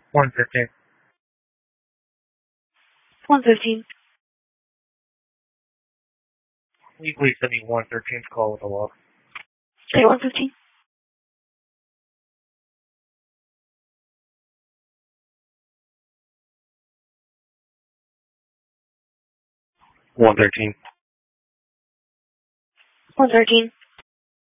115. 115. Will you please send me 113's call with a log? Okay, 115. 113. 113.